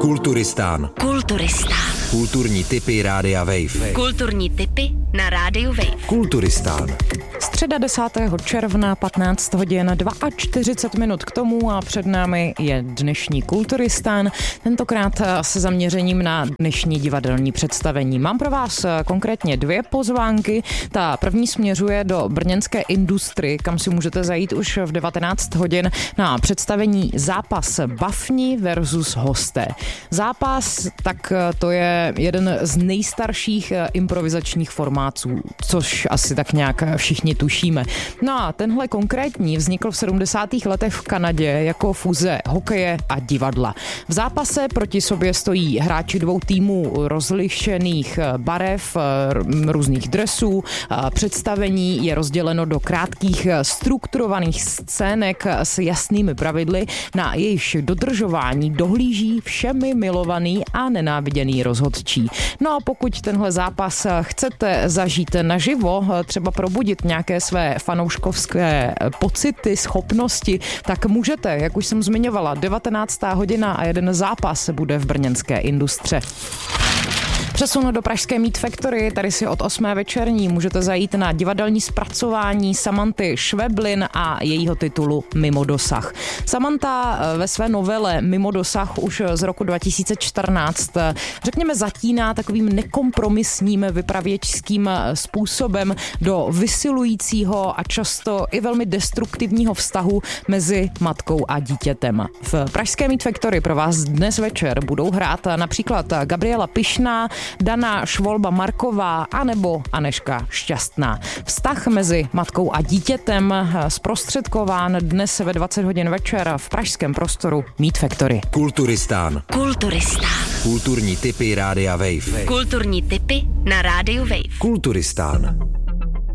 Kulturistán. Kulturní tipy Rádia Wave. Kulturní tipy na Rádiu Wave. Kulturistán. Středa 10. června, 15 hodin 42 minut k tomu a před námi je dnešní Kulturistán, tentokrát se zaměřením na dnešní divadelní představení. Mám pro vás konkrétně dvě pozvánky. Ta první směřuje do brněnské Industry, kam si můžete zajít už v 19 hodin na představení Zápas Bafni versus hosté. Zápas, tak to je jeden z nejstarších improvizačních formátů, což asi tak nějak všichni tušíme. No a tenhle konkrétní vznikl v 70. letech v Kanadě jako fuze hokeje a divadla. V zápase proti sobě stojí hráči dvou týmů rozlišených barev, různých dresů. Představení je rozděleno do krátkých strukturovaných scének s jasnými pravidly, na jejichž dodržování dohlíží všemi milovaný a nenáviděný rozhodčí. No a pokud tenhle zápas chcete zažít naživo, třeba probudit nějaké své fanouškovské pocity, schopnosti, tak můžete, jak už jsem zmiňovala, 19. hodina a jeden zápas bude v brněnské Industře. Přesunu do pražské Meat Factory, tady si od 8. večerní můžete zajít na divadelní zpracování Samanty Šveblin a jejího titulu Mimo dosah. Samanta ve své novele Mimo dosah už z roku 2014 řekněme zatíná takovým nekompromisním vypravěčským způsobem do vysilujícího a často i velmi destruktivního vztahu mezi matkou a dítětem. V pražské Meat Factory pro vás dnes večer budou hrát například Gabriela Pyšná, Dana Švolba-Marková anebo Anežka Šťastná. Vztah mezi matkou a dítětem zprostředkován dnes ve 20 hodin večer v pražském prostoru Meat Factory. Kulturistán. Kulturní tipy Rádia Wave. Kulturní tipy na Rádiu Wave. Kulturistán.